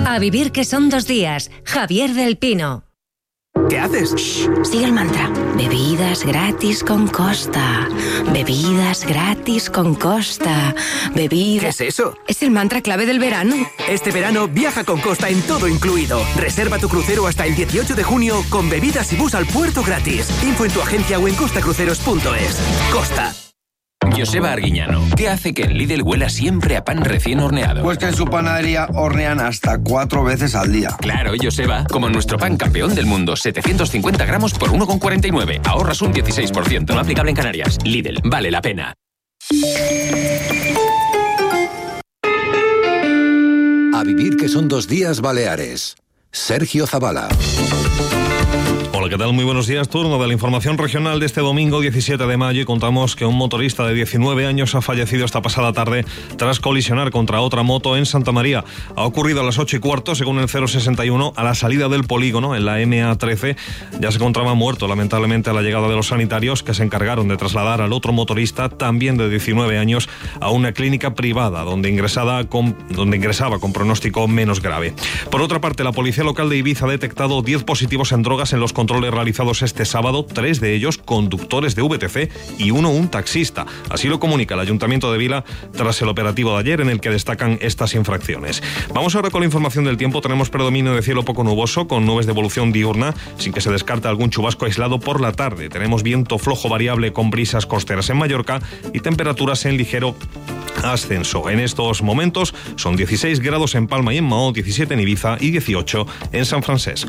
A vivir que son 2 días. Javier del Pino. ¿Qué haces? Shh, sigue el mantra. Bebidas gratis con Costa. Bebidas gratis con Costa. Bebidas... ¿Qué es eso? Es el mantra clave del verano. Este verano viaja con Costa en todo incluido. Reserva tu crucero hasta el 18 de junio con bebidas y bus al puerto gratis. Info en tu agencia o en costacruceros.es. Costa. Joseba Arguiñano, ¿qué hace que en Lidl huela siempre a pan recién horneado? Pues que en su panadería hornean hasta 4 veces al día. Claro, Joseba, como nuestro pan campeón del mundo, 750 gramos por 1,49. Ahorras un 16%. No aplicable en Canarias. Lidl, vale la pena. A vivir que son 2 días Baleares. Sergio Zavala. Hola, ¿qué tal? Muy buenos días. Turno de la información regional de este domingo 17 de mayo y contamos que un motorista de 19 años ha fallecido esta pasada tarde tras colisionar contra otra moto en Santa María. Ha ocurrido a las 8:15, según el 061, a la salida del polígono en la MA13. Ya se encontraba muerto, lamentablemente, a la llegada de los sanitarios, que se encargaron de trasladar al otro motorista, también de 19 años, a una clínica privada donde ingresaba con pronóstico menos grave. Por otra parte, la policía local de Ibiza ha detectado 10 positivos en drogas en los controles realizados este sábado, 3 de ellos conductores de VTC y uno un taxista. Así lo comunica el Ayuntamiento de Vila tras el operativo de ayer, en el que destacan estas infracciones. Vamos ahora con la información del tiempo. Tenemos predominio de cielo poco nuboso, con nubes de evolución diurna, sin que se descarte algún chubasco aislado por la tarde. Tenemos viento flojo variable con brisas costeras en Mallorca y temperaturas en ligero ascenso. En estos momentos son 16 grados en Palma y en Mahón, 17 en Ibiza y 18 en San Francesc.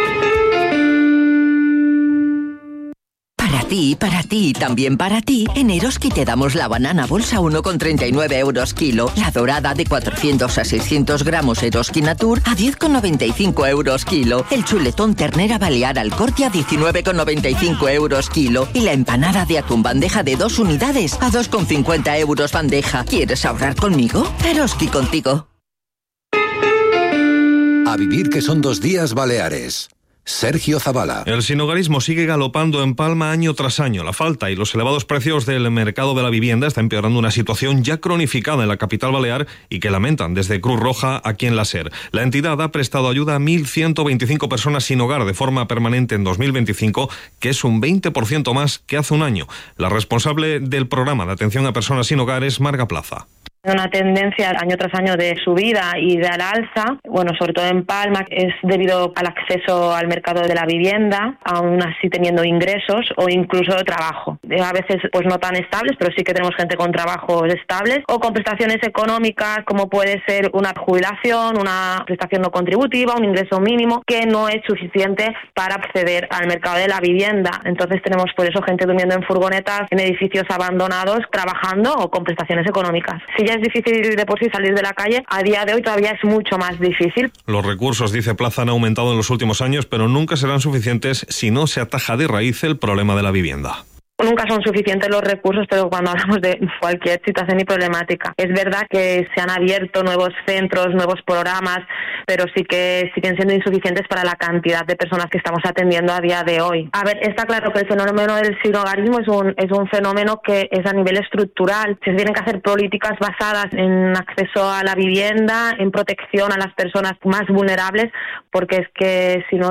Para ti y también para ti, en Eroski te damos la banana bolsa 1 con 39 euros kilo, la dorada de 400 a 600 gramos Eroski Natur a 10,95 euros kilo, el chuletón ternera balear al corte a 19,95 euros kilo y la empanada de atún bandeja de 2 unidades a 2,50 euros bandeja. ¿Quieres ahorrar conmigo? Eroski contigo. A vivir que son 2 días Baleares. Sergio Zavala. El sinhogarismo sigue galopando en Palma año tras año. La falta y los elevados precios del mercado de la vivienda está empeorando una situación ya cronificada en la capital balear y que lamentan desde Cruz Roja aquí en la SER. La entidad ha prestado ayuda a 1.125 personas sin hogar de forma permanente en 2025, que es un 20% más que hace un año. La responsable del programa de atención a personas sin hogar es Marga Plaza. Una tendencia año tras año de subida y de al alza, bueno, sobre todo en Palma, es debido al acceso al mercado de la vivienda, aún así teniendo ingresos o incluso trabajo. A veces pues no tan estables, pero sí que tenemos gente con trabajos estables o con prestaciones económicas, como puede ser una jubilación, una prestación no contributiva, un ingreso mínimo, que no es suficiente para acceder al mercado de la vivienda. Entonces tenemos por eso gente durmiendo en furgonetas, en edificios abandonados, trabajando o con prestaciones económicas. Si ya es difícil de por sí salir de la calle, a día de hoy todavía es mucho más difícil. Los recursos, dice Plaza, han aumentado en los últimos años, pero nunca serán suficientes si no se ataja de raíz el problema de la vivienda. Nunca son suficientes los recursos, pero cuando hablamos de cualquier situación y problemática. Es verdad que se han abierto nuevos centros, nuevos programas, pero sí que siguen siendo insuficientes para la cantidad de personas que estamos atendiendo a día de hoy. A ver, está claro que el fenómeno del sinhogarismo es un fenómeno que es a nivel estructural. Se tienen que hacer políticas basadas en acceso a la vivienda, en protección a las personas más vulnerables, porque es que si no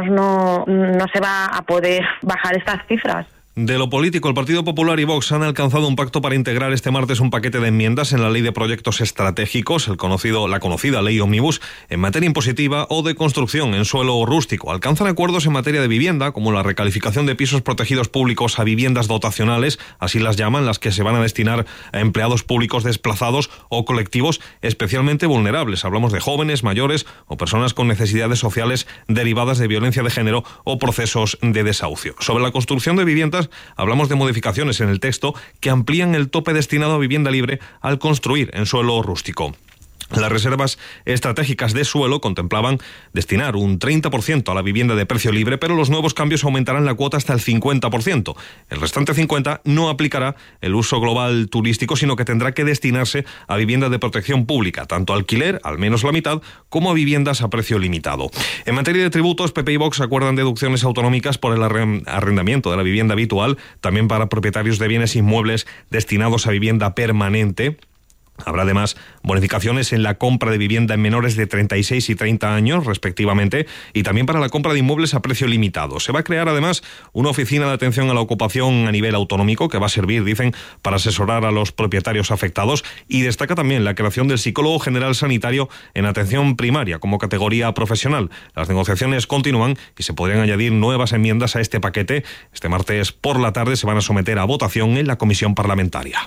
se va a poder bajar estas cifras. De lo político, el Partido Popular y Vox han alcanzado un pacto para integrar este martes un paquete de enmiendas en la Ley de Proyectos Estratégicos, la conocida Ley Ómnibus, en materia impositiva o de construcción en suelo rústico. Alcanzan acuerdos en materia de vivienda, como la recalificación de pisos protegidos públicos a viviendas dotacionales, así las llaman, las que se van a destinar a empleados públicos desplazados o colectivos especialmente vulnerables. Hablamos de jóvenes, mayores o personas con necesidades sociales derivadas de violencia de género o procesos de desahucio. Sobre la construcción de viviendas, hablamos de modificaciones en el texto que amplían el tope destinado a vivienda libre al construir en suelo rústico. Las reservas estratégicas de suelo contemplaban destinar un 30% a la vivienda de precio libre, pero los nuevos cambios aumentarán la cuota hasta el 50%. El restante 50% no aplicará el uso global turístico, sino que tendrá que destinarse a vivienda de protección pública, tanto alquiler, al menos la mitad, como a viviendas a precio limitado. En materia de tributos, PP y Vox acuerdan deducciones autonómicas por el arrendamiento de la vivienda habitual, también para propietarios de bienes inmuebles destinados a vivienda permanente, Habrá además bonificaciones en la compra de vivienda en menores de 36 y 30 años, respectivamente, y también para la compra de inmuebles a precio limitado. Se va a crear además una oficina de atención a la ocupación a nivel autonómico que va a servir, dicen, para asesorar a los propietarios afectados, y destaca también la creación del psicólogo general sanitario en atención primaria como categoría profesional. Las negociaciones continúan y se podrían añadir nuevas enmiendas a este paquete. Este martes por la tarde se van a someter a votación en la comisión parlamentaria.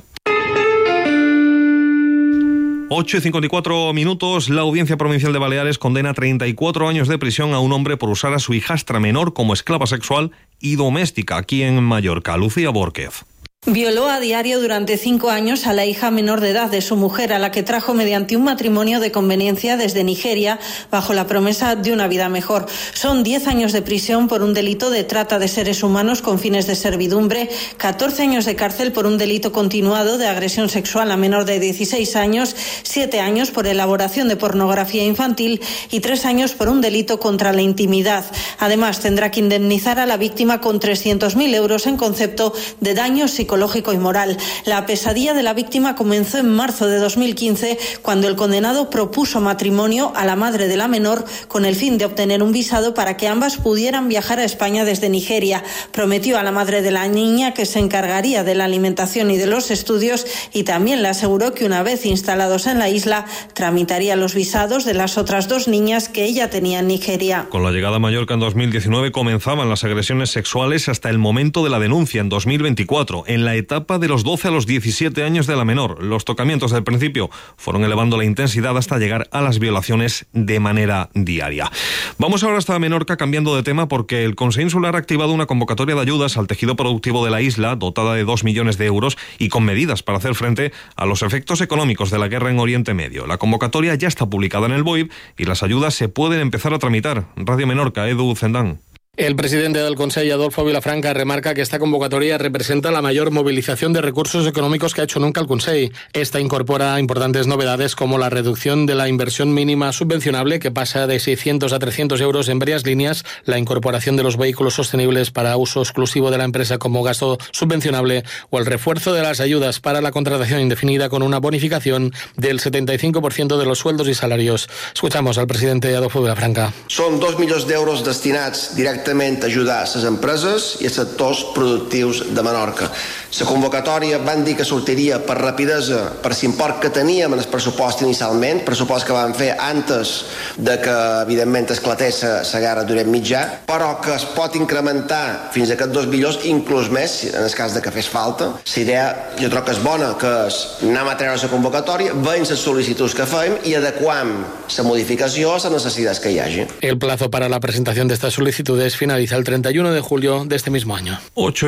8:54. La Audiencia Provincial de Baleares condena 34 años de prisión a un hombre por usar a su hijastra menor como esclava sexual y doméstica aquí en Mallorca. Lucía Bórquez. Violó a diario durante 5 años a la hija menor de edad de su mujer, a la que trajo mediante un matrimonio de conveniencia desde Nigeria, bajo la promesa de una vida mejor. Son 10 años de prisión por un delito de trata de seres humanos con fines de servidumbre, 14 años de cárcel por un delito continuado de agresión sexual a menor de 16 años, 7 años por elaboración de pornografía infantil y 3 años por un delito contra la intimidad. Además, tendrá que indemnizar a la víctima con 300.000 euros en concepto de daño psicológico y moral. La pesadilla de la víctima comenzó en marzo de 2015, cuando el condenado propuso matrimonio a la madre de la menor con el fin de obtener un visado para que ambas pudieran viajar a España desde Nigeria. Prometió a la madre de la niña que se encargaría de la alimentación y de los estudios, y también le aseguró que una vez instalados en la isla tramitaría los visados de las otras 2 niñas que ella tenía en Nigeria. Con la llegada a Mallorca en 2019 comenzaban las agresiones sexuales hasta el momento de la denuncia en 2024. En la etapa de los 12 a los 17 años de la menor, los tocamientos del principio fueron elevando la intensidad hasta llegar a las violaciones de manera diaria. Vamos ahora hasta Menorca, cambiando de tema, porque el Consell Insular ha activado una convocatoria de ayudas al tejido productivo de la isla, dotada de 2 millones de euros y con medidas para hacer frente a los efectos económicos de la guerra en Oriente Medio. La convocatoria ya está publicada en el BOIB y las ayudas se pueden empezar a tramitar. Radio Menorca, Edu Zendán. El presidente del Consell, Adolfo Vilafranca, remarca que esta convocatoria representa la mayor movilización de recursos económicos que ha hecho nunca el Consell. Esta incorpora importantes novedades como la reducción de la inversión mínima subvencionable, que pasa de 600 a 300 euros en varias líneas, la incorporación de los vehículos sostenibles para uso exclusivo de la empresa como gasto subvencionable, o el refuerzo de las ayudas para la contratación indefinida con una bonificación del 75% de los sueldos y salarios. Escuchamos al presidente Adolfo Vilafranca. Són 2 milions d'euros destinats directament a ajudar les empreses i els sectors productius de Menorca. La convocatòria van dir que sortiria per rapidesa per l'import que teníem en el pressupost inicialment, pressupost que vam fer antes de que, evidentment, esclatés la guerra d'Orient Mitjà, però que es pot incrementar fins a aquests 2 milions, inclús més, en el cas de que fes falta. La idea, jo crec que és bona, que és anem a treure la convocatòria, veiem les sol·licituds que fem i adequem la modificació a les necessitats que hi hagi. El plazo para la presentación de estas solicitudes finaliza el 31 de julio de este mismo año.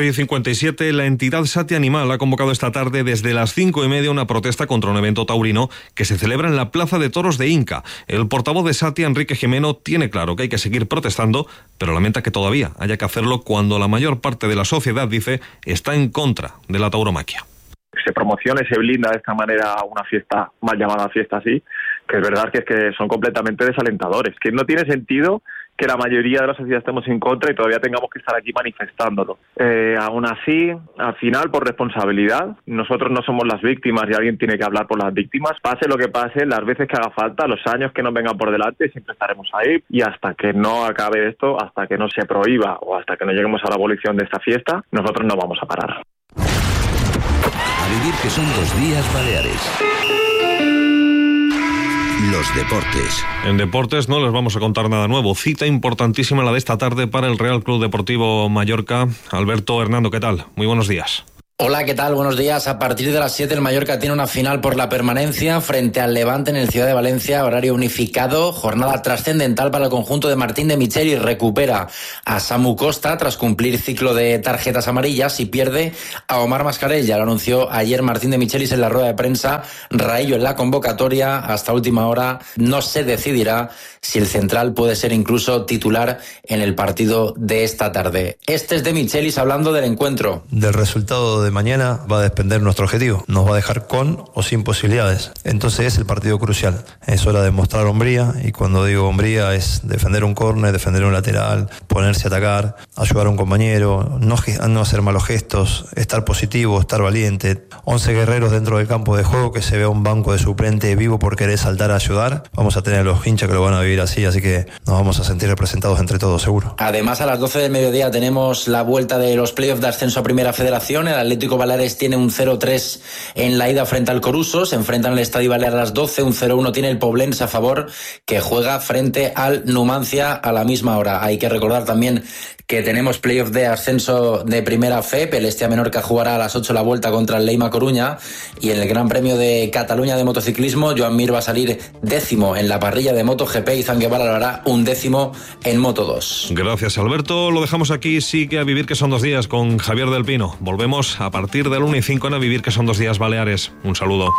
8:57, la entidad Sati Animal ha convocado esta tarde desde las 5:30 una protesta contra un evento taurino que se celebra en la Plaza de Toros de Inca. El portavoz de Sati, Enrique Jimeno, tiene claro que hay que seguir protestando, pero lamenta que todavía haya que hacerlo cuando la mayor parte de la sociedad, dice, está en contra de la tauromaquia. Se promociona y se blinda de esta manera una fiesta, mal llamada fiesta así, que es verdad que son completamente desalentadores, que no tiene sentido que la mayoría de la sociedad estemos en contra y todavía tengamos que estar aquí manifestándolo. Aún así, al final, por responsabilidad, nosotros no somos las víctimas y alguien tiene que hablar por las víctimas. Pase lo que pase, las veces que haga falta, los años que nos vengan por delante, siempre estaremos ahí, y hasta que no acabe esto, hasta que no se prohíba o hasta que no lleguemos a la abolición de esta fiesta, nosotros no vamos a parar. A vivir que son 2 días Baleares. Los deportes. En deportes no les vamos a contar nada nuevo. Cita importantísima la de esta tarde para el Real Club Deportivo Mallorca. Alberto, Hernando, ¿qué tal? Muy buenos días. Hola, ¿qué tal? Buenos días. A partir de las 7 el Mallorca tiene una final por la permanencia frente al Levante en el Ciudad de Valencia, horario unificado, jornada trascendental para el conjunto de Martín de Micheli. Recupera a Samu Costa tras cumplir ciclo de tarjetas amarillas y pierde a Omar Mascarell. Ya lo anunció ayer Martín de Michelis en la rueda de prensa. Raillo en la convocatoria. Hasta última hora no se decidirá si el central puede ser incluso titular en el partido de esta tarde. Este es de Michelis hablando del encuentro. Del resultado de mañana va a depender nuestro objetivo. Nos va a dejar con o sin posibilidades. Entonces es el partido crucial. Es hora de mostrar hombría, y cuando digo hombría es defender un córner, defender un lateral, ponerse a atacar, ayudar a un compañero, no hacer malos gestos, estar positivo, estar valiente. 11 guerreros dentro del campo de juego, que se vea un banco de suplente vivo por querer saltar a ayudar. Vamos a tener a los hinchas que lo van a vivir así que nos vamos a sentir representados entre todos, seguro. Además, a las 12 del mediodía tenemos la vuelta de los playoffs de ascenso a Primera Federación. El Atlético Baleares tiene un 0-3 en la ida frente al Coruso. Se enfrentan al Estadio Balear a las 12. Un 0-1 tiene el Poblense a favor, que juega frente al Numancia a la misma hora. Hay que recordar también que tenemos playoff de ascenso de Primera FEP. El Estia Menorca jugará a las 8 la vuelta contra el Leima Coruña, y en el Gran Premio de Cataluña de motociclismo, Joan Mir va a salir 10º en la parrilla de MotoGP y Izan Guevara lo hará 11º en Moto2. Gracias, Alberto. Lo dejamos aquí. Sí, que A Vivir que son 2 días con Javier del Pino. Volvemos a partir del 1:05 en A Vivir que son 2 días Baleares. Un saludo.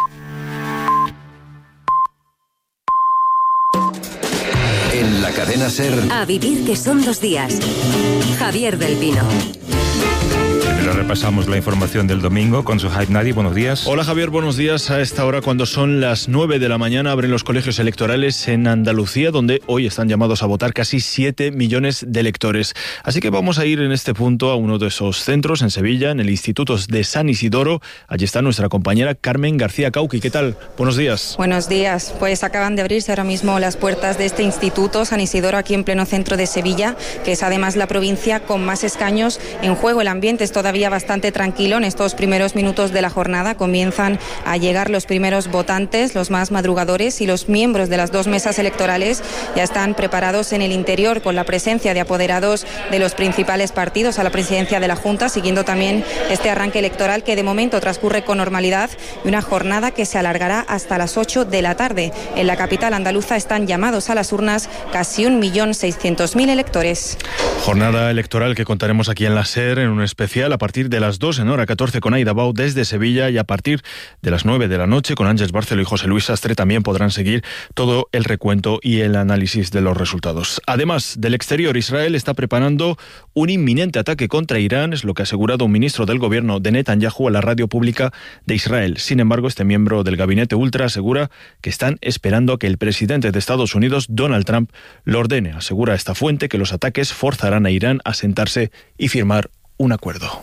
En la cadena SER. A Vivir que son 2 días. Javier del Pino. Primero repasamos la información del domingo con Suhaib Nadi. Buenos días. Hola Javier, buenos días. A esta hora, cuando son las 9 de la mañana, abren los colegios electorales en Andalucía, donde hoy están llamados a votar casi 7 millones de electores. Así que vamos a ir en este punto a uno de esos centros, en Sevilla, en el Instituto de San Isidoro. Allí está nuestra compañera Carmen García Cauqui. ¿Qué tal? Buenos días. Buenos días. Pues acaban de abrirse ahora mismo las puertas de este Instituto San Isidoro, aquí en pleno centro de Sevilla, que es además la provincia con más escaños en juego. El ambiente es todavía bastante tranquilo. En estos primeros minutos de la jornada comienzan a llegar los primeros votantes, los más madrugadores, y los miembros de las 2 mesas electorales ya están preparados en el interior, con la presencia de apoderados de los principales partidos a la presidencia de la Junta, siguiendo también este arranque electoral que de momento transcurre con normalidad, y una jornada que se alargará hasta las 8 de la tarde. En la capital andaluza están llamados a las urnas casi 1.600.000 electores. Jornada electoral que contaremos aquí en la SER en un especial a partir de las 2 en hora 14 con Aida Bau desde Sevilla, y a partir de las 9 de la noche con Ángeles Barceló y José Luis Sastre también podrán seguir todo el recuento y el análisis de los resultados. Además, del exterior, Israel está preparando un inminente ataque contra Irán, es lo que ha asegurado un ministro del gobierno de Netanyahu a la radio pública de Israel. Sin embargo, este miembro del gabinete ultra asegura que están esperando a que el presidente de Estados Unidos, Donald Trump, lo ordene. Asegura esta fuente que los ataques forzarán a Irán a sentarse y firmar un acuerdo.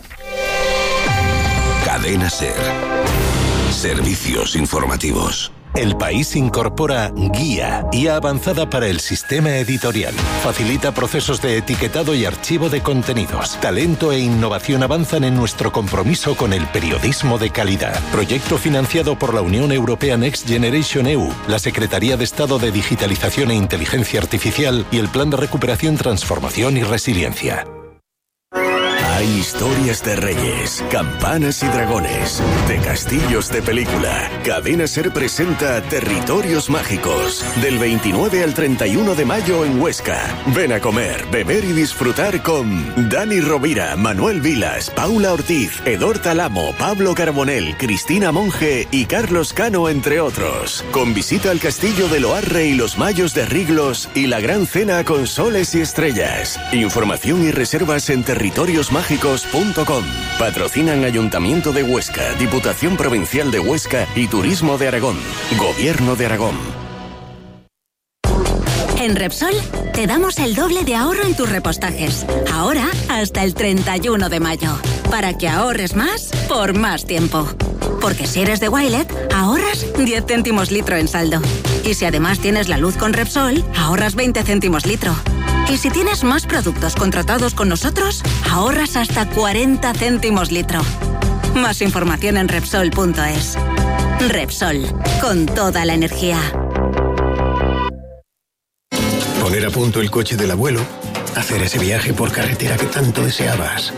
Cadena SER. Servicios informativos. El País incorpora Guía Avanzada para el Sistema Editorial. Facilita procesos de etiquetado y archivo de contenidos. Talento e innovación avanzan en nuestro compromiso con el periodismo de calidad. Proyecto financiado por la Unión Europea Next Generation EU, la Secretaría de Estado de Digitalización e Inteligencia Artificial y el Plan de Recuperación, Transformación y Resiliencia. Hay historias de reyes, campanas y dragones, de castillos de película. Cadena SER presenta Territorios Mágicos, del 29 al 31 de mayo en Huesca. Ven a comer, beber y disfrutar con Dani Rovira, Manuel Vilas, Paula Ortiz, Edor Talamo, Pablo Carbonell, Cristina Monge y Carlos Cano, entre otros. Con visita al castillo de Loarre y los Mayos de Riglos y la gran cena con soles y estrellas. Información y reservas en territoriosmágicos.com. Patrocinan Ayuntamiento de Huesca, Diputación Provincial de Huesca y Turismo de Aragón. Gobierno de Aragón. En Repsol te damos el doble de ahorro en tus repostajes. Ahora hasta el 31 de mayo. Para que ahorres más por más tiempo. Porque si eres de Wilet, ahorras 10 céntimos litro en saldo. Y si además tienes la luz con Repsol, ahorras 20 céntimos litro. Y si tienes más productos contratados con nosotros, ahorras hasta 40 céntimos litro. Más información en Repsol.es. Repsol, con toda la energía. Poner a punto el coche del abuelo, hacer ese viaje por carretera que tanto deseabas.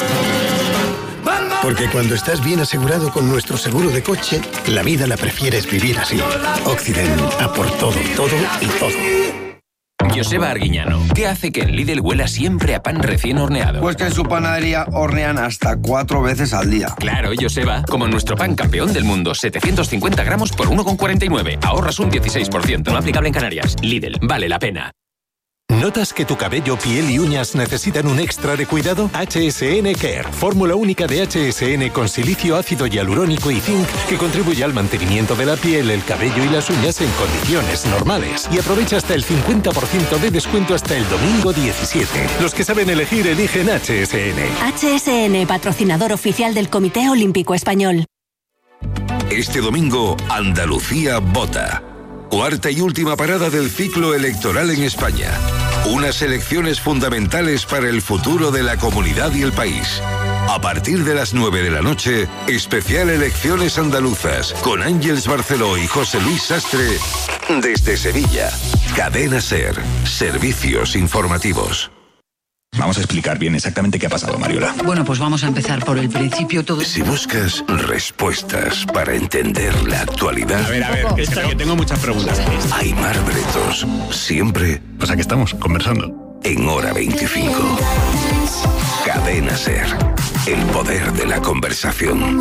Porque cuando estás bien asegurado con nuestro seguro de coche, la vida la prefieres vivir así. Occident, a por todo, todo y todo. Joseba Arguiñano, ¿qué hace que en Lidl huela siempre a pan recién horneado? Pues que en su panadería hornean hasta 4 veces al día. Claro, Joseba, como nuestro pan campeón del mundo, 750 gramos por 1,49. Ahorras un 16%. No aplicable en Canarias. Lidl, vale la pena. ¿Notas que tu cabello, piel y uñas necesitan un extra de cuidado? HSN Care, fórmula única de HSN con silicio, ácido hialurónico y zinc que contribuye al mantenimiento de la piel, el cabello y las uñas en condiciones normales. Y aprovecha hasta el 50% de descuento hasta el domingo 17. Los que saben elegir, eligen HSN. HSN, patrocinador oficial del Comité Olímpico Español. Este domingo, Andalucía vota. Cuarta y última parada del ciclo electoral en España. Unas elecciones fundamentales para el futuro de la comunidad y el país. A partir de las 9 de la noche, especial Elecciones Andaluzas, con Ángeles Barceló y José Luis Sastre, desde Sevilla. Cadena SER, servicios informativos. Vamos a explicar bien exactamente qué ha pasado, Mariola. Bueno, pues vamos a empezar por el principio. Si buscas respuestas para entender la actualidad... A ver, que tengo muchas preguntas. Aimar Bretos, siempre... O sea que estamos conversando. En Hora 25. Cadena SER, el poder de la conversación.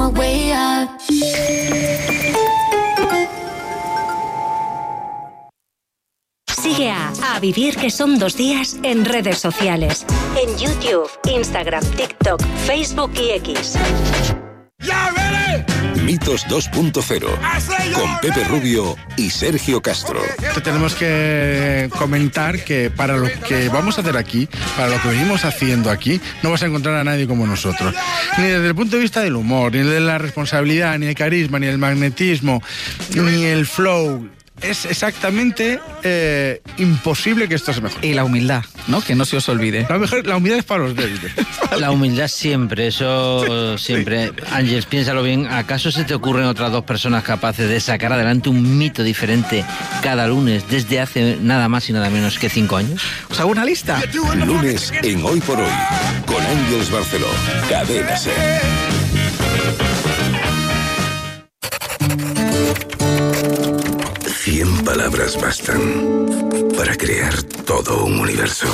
Sigue a Vivir que son 2 días en redes sociales. En YouTube, Instagram, TikTok, Facebook y X. Mitos 2.0 con Pepe Rubio y Sergio Castro. Tenemos que comentar que para lo que vamos a hacer aquí, para lo que venimos haciendo aquí, no vas a encontrar a nadie como nosotros. Ni desde el punto de vista del humor, ni de la responsabilidad, ni el carisma, ni el magnetismo, ni el flow. Es exactamente imposible que esto se mejore. Y la humildad, ¿no? Que no se os olvide. La humildad es para los débiles. La humildad siempre, eso siempre. Ángeles, piénsalo bien. ¿Acaso se te ocurren otras 2 personas capaces de sacar adelante un mito diferente cada lunes desde hace nada más y nada menos que 5 años? ¿Os hago una lista? Lunes en Hoy por Hoy, con Ángeles Barceló. Cadena SER. Cien palabras bastan para crear todo un universo.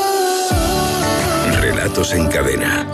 Relatos en cadena.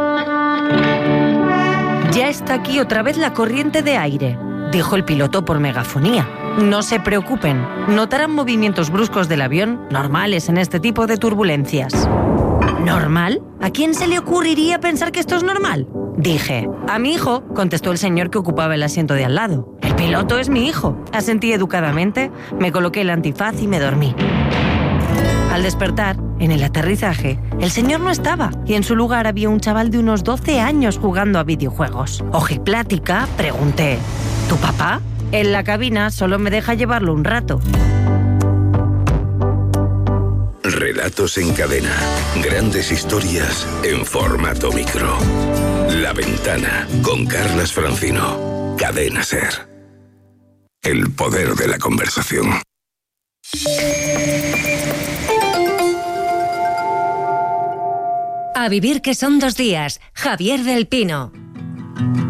Ya está aquí otra vez la corriente de aire, dijo el piloto por megafonía. No se preocupen, notarán movimientos bruscos del avión normales en este tipo de turbulencias. ¿Normal? ¿A quién se le ocurriría pensar que esto es normal? Dije. A mi hijo, contestó el señor que ocupaba el asiento de al lado. El piloto es mi hijo. Asentí educadamente, me coloqué el antifaz y me dormí. Al despertar, en el aterrizaje, el señor no estaba y en su lugar había un chaval de unos 12 años jugando a videojuegos. Ojiplática, pregunté, ¿tu papá? En la cabina solo me deja llevarlo un rato. Relatos en cadena. Grandes historias en formato micro. La Ventana, con Carlas Francino. Cadena SER. El poder de la conversación. A Vivir que son 2 días. Javier del Pino.